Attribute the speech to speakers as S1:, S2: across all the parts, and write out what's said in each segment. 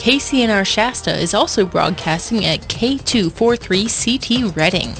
S1: KCNR Shasta is also broadcasting at K243CT Reading.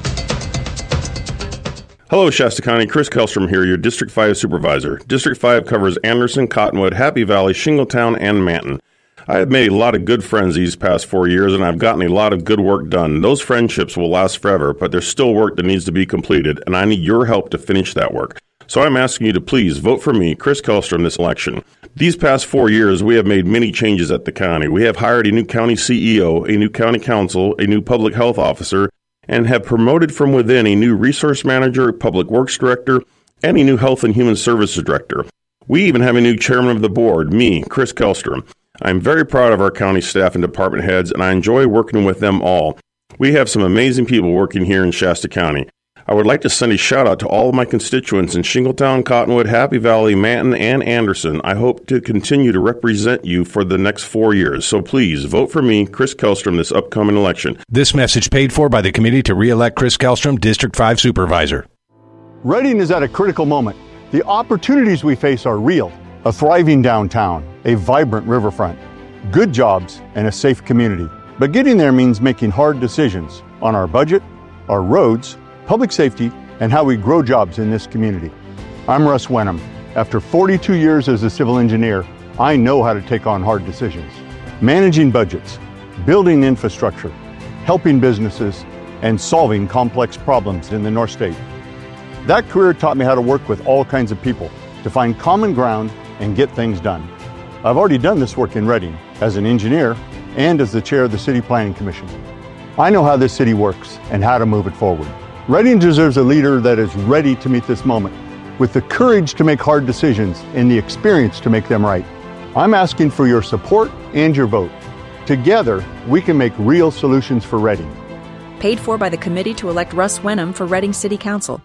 S2: Hello, Shasta County. Chris Kellstrom here, your District 5 Supervisor. District 5 covers Anderson, Cottonwood, Happy Valley, Shingletown, and Manton. I have made a lot of good friends these past 4 years, and I've gotten a lot of good work done. Those friendships will last forever, but there's still work that needs to be completed, and I need your help to finish that work. So I'm asking you to please vote for me, Chris Kellstrom, this election. These past 4 years, we have made many changes at the county. We have hired a new county CEO, a new county council, a new public health officer, and have promoted from within a new resource manager, public works director, and a new health and human services director. We even have a new chairman of the board, me, Chris Kellstrom. I'm very proud of our county staff and department heads, and I enjoy working with them all. We have some amazing people working here in Shasta County. I would like to send a shout out to all of my constituents in Shingletown, Cottonwood, Happy Valley, Manton, and Anderson. I hope to continue to represent you for the next 4 years. So please vote for me, Chris Kellstrom, this upcoming election.
S3: This message paid for by the committee to re-elect Chris Kellstrom, District 5 Supervisor.
S4: Reading is at a critical moment. The opportunities we face are real. A thriving downtown, a vibrant riverfront, good jobs, and a safe community. But getting there means making hard decisions on our budget, our roads, public safety, and how we grow jobs in this community. I'm Russ Wenham. After 42 years as a civil engineer, I know how to take on hard decisions. Managing budgets, building infrastructure, helping businesses, and solving complex problems in the North State. That career taught me how to work with all kinds of people to find common ground and get things done. I've already done this work in Reading as an engineer and as the chair of the City Planning Commission. I know how this city works and how to move it forward. Reading deserves a leader that is ready to meet this moment, with the courage to make hard decisions and the experience to make them right. I'm asking for your support and your vote. Together, we can make real solutions for Reading.
S5: Paid for by the committee to elect Russ Wenham for Reading City Council.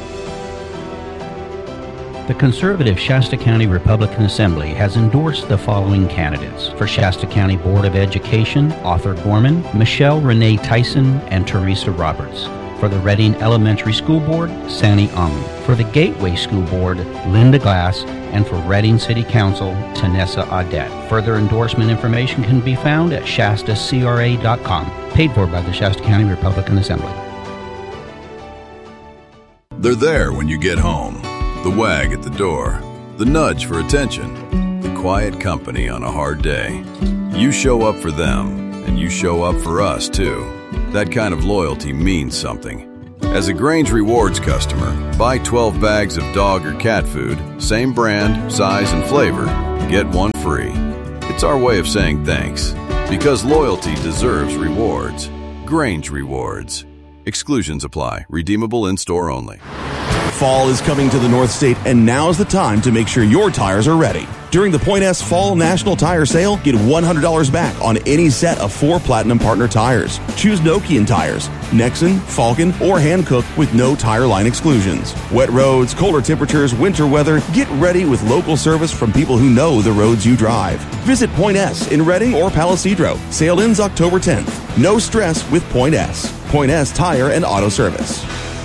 S6: The conservative Shasta County Republican Assembly has endorsed the following candidates. For Shasta County Board of Education, Arthur Gorman, Michelle Renee Tyson, and Teresa Roberts. For the Reading Elementary School Board, Sani Ung. For the Gateway School Board, Linda Glass. And for Reading City Council, Tanessa Audette. Further endorsement information can be found at shastacra.com. Paid for by the Shasta County Republican Assembly.
S7: They're there when you get home. The wag at the door. The nudge for attention. The quiet company on a hard day. You show up for them, and you show up for us, too. That kind of loyalty means something. As a Grange Rewards customer, buy 12 bags of dog or cat food, same brand, size, and flavor, get one free. It's our way of saying thanks, because loyalty deserves rewards. Grange Rewards. Exclusions apply. Redeemable in-store only.
S8: Fall is coming to the North State, and now's the time to make sure your tires are ready. During the Point S Fall National Tire Sale, get $100 back on any set of 4 Platinum Partner tires. Choose Nokian tires, Nexen, Falcon, or Hankook with no tire line exclusions. Wet roads, colder temperatures, winter weather, get ready with local service from people who know the roads you drive. Visit Point S in Reading or Palisadro. Sale ends October 10th. No stress with Point S. Point S Tire and Auto Service.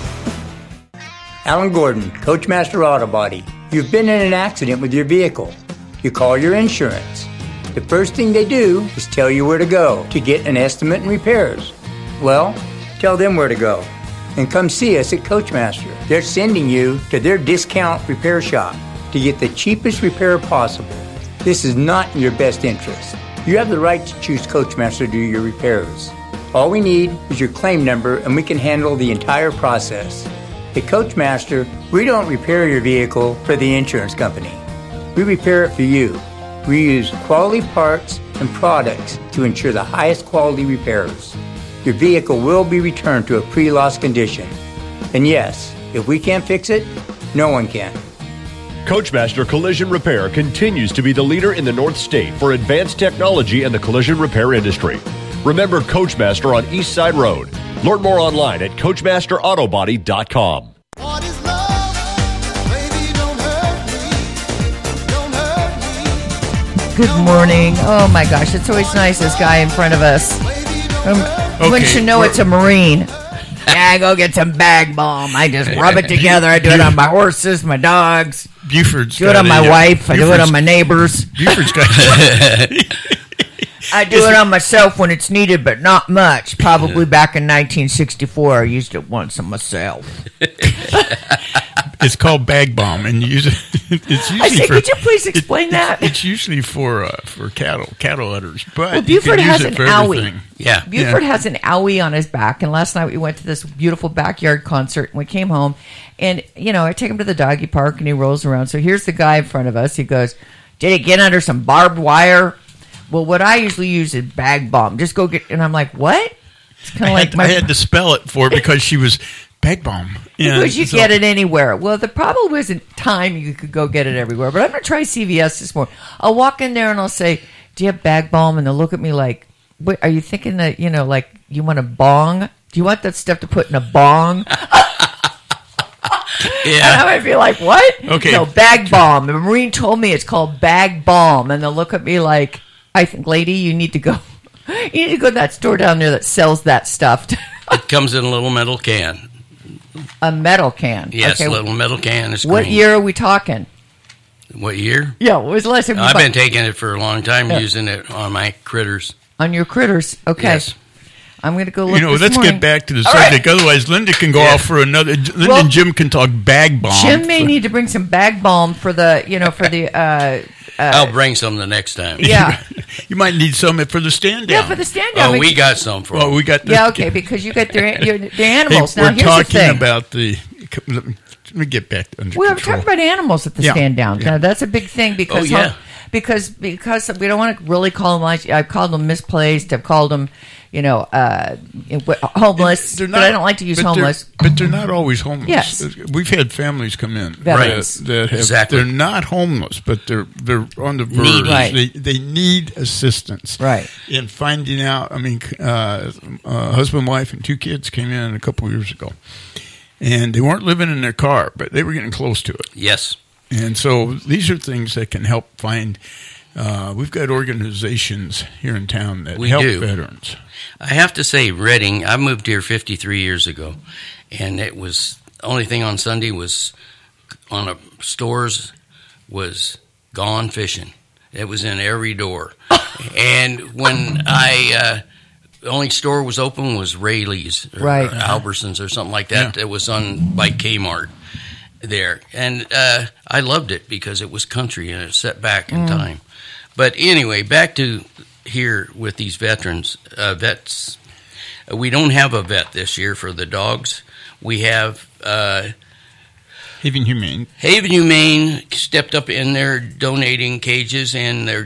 S9: Alan Gordon, Coachmaster Auto Body. You've been in an accident with your vehicle. You call your insurance. The first thing they do is tell you where to go to get an estimate and repairs. Well, tell them where to go. And come see us at Coachmaster. They're sending you to their discount repair shop to get the cheapest repair possible. This is not in your best interest. You have the right to choose Coachmaster to do your repairs. All we need is your claim number and we can handle the entire process. At Coachmaster, we don't repair your vehicle for the insurance company. We repair it for you. We use quality parts and products to ensure the highest quality repairs. Your vehicle will be returned to a pre-loss condition. And yes, if we can't fix it, no one can.
S10: Coachmaster Collision Repair continues to be the leader in the North State for advanced technology in the collision repair industry. Remember Coachmaster on East Side Road. Learn more online at CoachmasterAutobody.com.
S11: Good morning. Oh my gosh, it's always nice, this guy in front of us. Wouldn't you know it's a Marine? Yeah, I go get some bag balm. I just rub it together. I do it on my horses, my dogs.
S12: Buford's
S11: do it on my wife. I do it on my neighbors.
S12: Buford's got
S11: I do it on myself when it's needed, but not much. Probably back in 1964, I used it once on myself.
S12: It's called Bag Balm, and it's usually
S11: could you please explain that?
S12: It's usually for cattle udders, but
S11: Buford has an owie.
S13: Yeah,
S11: Buford has an owie on his back, and last night we went to this beautiful backyard concert, and we came home, and I take him to the doggy park, and he rolls around. So here's the guy in front of us. He goes, "Did it get under some barbed wire?" Well, what I usually use is Bag Balm. Just go get, and I'm like, what? It's kind of
S12: I had to spell it for her because she was Bag Balm.
S11: Because you get it anywhere. Well, the problem isn't time you could go get it everywhere. But I'm going to try CVS this morning. I'll walk in there and I'll say, "Do you have Bag Balm?" And they'll look at me like, "What, are you thinking that, like you want a bong? Do you want that stuff to put in a bong?"
S13: Yeah.
S11: And I might be like, "What?"
S12: Okay.
S11: No, Bag Balm. The Marine told me it's called Bag Balm. And they'll look at me like, "I think, lady, you need to go. You need to go to that store down there that sells that stuff."
S13: It comes in a little metal can.
S11: A metal can.
S13: Yes,
S11: okay.
S13: Little metal can. Is
S11: What
S13: green.
S11: year are we talking?
S13: What year?
S11: Yeah, what was the last time you
S13: I've
S11: bought-
S13: been taking it for a long time, using it on my critters.
S11: On your critters. Okay.
S13: Yes.
S11: I'm going to go look this
S12: let's
S11: morning.
S12: get back to the
S11: All
S12: subject. Right. Otherwise, Linda can go off for another. Linda and Jim can talk Bag Balm.
S11: Jim may need to bring some Bag Balm for the,
S13: I'll bring some the next time.
S11: Yeah.
S12: You might need some for the stand down.
S11: Yeah, for the stand down.
S13: Oh, we got some for
S12: them. Oh, we got
S11: Yeah, okay, because you got their animals.
S12: Hey,
S11: now,
S12: we're
S11: here's
S12: talking
S11: the thing.
S12: about Let me get back under
S11: We're
S12: control.
S11: talking about animals at the stand down.
S12: Yeah.
S11: Now, that's a big thing because because we don't want to really call them like I've called them misplaced. I've called them, homeless. But I don't like to use homeless.
S12: But they're not always homeless.
S11: Yes.
S12: We've had families come in
S11: that
S12: have they're not homeless, but they're on the verge.
S11: Right.
S12: They need assistance.
S11: Right.
S12: In finding out. I mean, husband, wife, and 2 kids came in a couple of years ago, and they weren't living in their car, but they were getting close to it.
S13: Yes.
S12: And so these are things that can help find. We've got organizations here in town that help veterans.
S13: I have to say, Reading, I moved here 53 years ago, and it was the only thing on Sunday was on stores was gone fishing. It was in every door. And when the only store was open was Rayleigh's or Albertsons or something like that. It was on by Kmart there. And I loved it because it was country and it set back in time. But anyway, back to here with these vets. We don't have a vet this year for the dogs. We have
S12: Haven Humane.
S13: Haven Humane stepped up in there donating cages, and they're